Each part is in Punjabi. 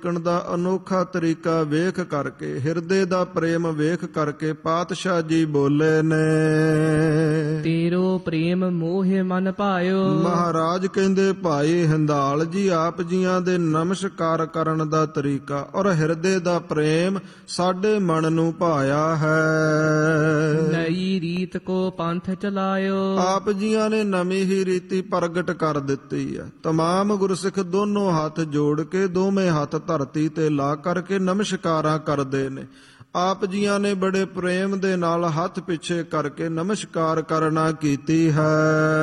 ਦਾ ਅਨੋਖਾ ਤਰੀਕਾ ਵੇਖ ਕਰਕੇ, ਹਿਰਦੇ ਦਾ ਪ੍ਰੇਮ ਵੇਖ ਕਰਕੇ ਪਾਤਸ਼ਾਹ ਜੀ ਬੋਲੇ ਨੇ। ਤੇਰੋ ਪ੍ਰੇਮ ਮੋਹਿ ਮਨ ਭਾਇਓ। ਮਹਾਰਾਜ ਕਹਿੰਦੇ ਭਾਈ ਹਿੰਦਾਲ ਜੀ ਆਪ ਜੀਆਂ ਦੇ ਨਮਸਕਾਰ ਕਰਨ ਦਾ ਤਰੀਕਾ ਔਰ ਹਿਰਦੇ ਦਾ ਪ੍ਰੇਮ ਸਾਡੇ ਮਨ ਨੂੰ ਭਾਇਆ ਹੈ। ਨਈ ਰੀਤ ਕੋ ਪੰਥ ਚਲਾਇਓ। ਆਪ ਜੀਆਂ ਨੇ ਨਵੀਂ ਹੀ ਰੀਤੀ ਪ੍ਰਗਟ ਕਰ ਦਿੱਤੀ ਹੈ। ਤਮਾਮ ਗੁਰਸਿੱਖ ਦੋਨੋਂ ਹੱਥ ਜੋੜ ਕੇ ਦੋਵੇਂ ਹੱਥ ਧਰਤੀ ਤੇ ਲਾ ਕਰਕੇ ਨਮਸਕਾਰਾਂ ਕਰਦੇ ਨੇ। ਆਪ ਜੀਆਂ ਨੇ ਬੜੇ ਪ੍ਰੇਮ ਦੇ ਨਾਲ ਹੱਥ ਪਿੱਛੇ ਕਰਕੇ ਨਮਸਕਾਰ ਕਰਨਾ ਕੀਤੀ ਹੈ।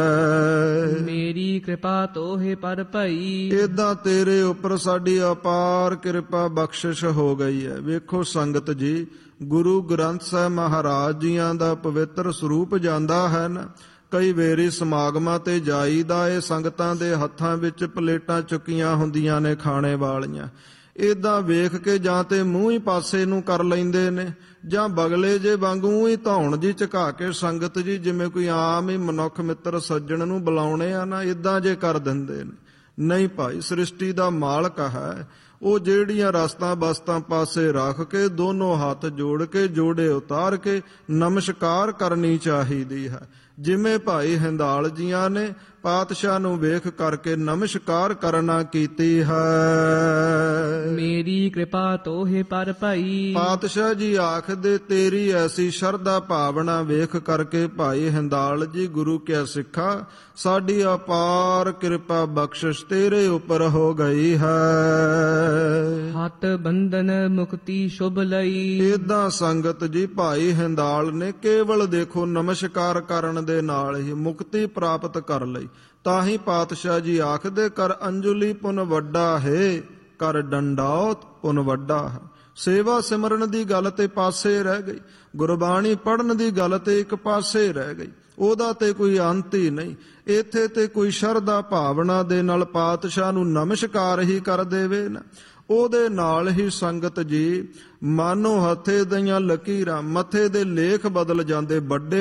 ਮੇਰੀ ਕਿਰਪਾ ਤੋਹਿ ਪਰ ਭਈ। ਏਦਾਂ ਤੇਰੇ ਉੱਪਰ ਸਾਡੀ ਅਪਾਰ ਕਿਰਪਾ ਬਖਸ਼ਿਸ਼ ਹੋ ਗਈ ਹੈ। ਵੇਖੋ ਸੰਗਤ ਜੀ, ਗੁਰੂ ਗ੍ਰੰਥ ਸਾਹਿਬ ਮਹਾਰਾਜ ਜੀਆਂ ਦਾ ਪਵਿੱਤਰ ਸਰੂਪ ਜਾਂਦਾ ਹੈ ਨਾ। ਕਈ ਵੇਰੀ ਸਮਾਗਮਾਂ ਤੇ ਜਾਈਦਾ, ਇਹ ਸੰਗਤਾਂ ਦੇ ਹੱਥਾਂ ਵਿੱਚ ਪਲੇਟਾਂ ਚੁੱਕੀਆਂ ਹੁੰਦੀਆਂ ਨੇ ਖਾਣੇ ਵਾਲੀਆਂ। ਏਦਾਂ ਵੇਖ ਕੇ ਜਾਂ ਤੇ ਮੂੰਹ ਹੀ ਪਾਸੇ ਨੂੰ ਕਰ ਲੈਂਦੇ ਨੇ ਜਾਂ ਬਗਲੇ ਜੇ ਵਾਂਗੂ ਹੀ ਧੌਣ ਜੀ ਝੁਕਾ ਕੇ ਸੰਗਤ ਜੀ ਜਿਵੇਂ ਕੋਈ ਆਮ ਹੀ ਮਨੁੱਖ ਮਿੱਤਰ ਸੱਜਣ ਨੂੰ ਬੁਲਾਉਣੇ ਆ ਨਾ, ਏਦਾਂ ਜੇ ਕਰ ਦਿੰਦੇ ਨੇ। ਨਹੀਂ ਭਾਈ, ਸ੍ਰਿਸ਼ਟੀ ਦਾ ਮਾਲਕ ਹੈ ਉਹ, ਜਿਹੜੀਆਂ ਰਸਤਾਂ ਬਸਤਾਂ ਪਾਸੇ ਰੱਖ ਕੇ ਦੋਨੋਂ ਹੱਥ ਜੋੜ ਕੇ ਜੋੜੇ ਉਤਾਰ ਕੇ ਨਮਸਕਾਰ ਕਰਨੀ ਚਾਹੀਦੀ ਹੈ। ਜਿਵੇਂ ਭਾਈ ਹਿੰਦਾਲ ਜੀਆਂ ਨੇ ਪਾਤਸ਼ਾਹ ਨੂੰ ਵੇਖ ਕਰਕੇ ਨਮਸਕਾਰ ਕਰਨਾ ਕੀਤੀ ਹੈ। ਮੇਰੀ ਕਿਰਪਾ ਤੋਹਿ ਪਰ ਭਈ। ਪਾਤਸ਼ਾਹ ਜੀ ਆਖਦੇ ਤੇਰੀ ਐਸੀ ਸ਼ਰਧਾ ਭਾਵਨਾ ਵੇਖ ਕਰਕੇ ਭਾਈ ਹਿੰਦਾਲ ਜੀ ਗੁਰੂ ਕਿਆ ਸਿੱਖਾ, ਸਾਡੀ ਅਪਾਰ ਕਿਰਪਾ ਬਖਸ਼ਿਸ਼ ਤੇਰੇ ਉੱਪਰ ਹੋ ਗਈ ਹੈ। ਹੱਥ ਬੰਧਨ ਮੁਕਤੀ ਸ਼ੁਭ ਲਈ। ਏਦਾਂ ਸੰਗਤ ਜੀ ਭਾਈ ਹਿੰਦਾਲ ਨੇ ਕੇਵਲ ਦੇਖੋ ਨਮਸਕਾਰ ਕਰਨ ਦੇ ਨਾਲ ਹੀ ਮੁਕਤੀ ਪ੍ਰਾਪਤ ਕਰ ਲਈ। ਤਾਂ ਹੀ ਪਾਤਸ਼ਾਹ ਜੀ ਆਖਦੇ ਕਰ ਅੰਜੁਲੀ ਪੁਨ ਵੱਡਾ ਹੈ, ਕਰ ਡੰਡਾਉਤ ਪੁਨ ਵੱਡਾ ਹੈ। ਸੇਵਾ ਸਿਮਰਨ ਦੀ ਗੱਲ ਤੇ ਪਾਸੇ ਰਹਿ ਗਈ, ਗੁਰਬਾਣੀ ਪੜ੍ਹਨ ਦੀ ਗੱਲ ਤੇ ਇੱਕ ਪਾਸੇ ਰਹਿ ਗਈ। ਉਹਦਾ ਤੇ ਕੋਈ ਅੰਤ ਹੀ ਨਹੀਂ। ਇੱਥੇ ਤੇ ਕੋਈ ਸ਼ਰਧਾ ਭਾਵਨਾ ਦੇ ਨਾਲ ਪਾਤਸ਼ਾਹ ਨੂੰ ਨਮਸਕਾਰ ਹੀ ਕਰ ਦੇਵੇ ਨਾ, ਉਹਦੇ ਨਾਲ ਹੀ ਸੰਗਤ ਜੀ ਮਾਨੋ ਹੱਥੇ ਦੀਆਂ ਲਕੀਰਾਂ, ਮੱਥੇ ਦੇ ਲੇਖ ਬਦਲ ਜਾਂਦੇ। ਵੱਡੇ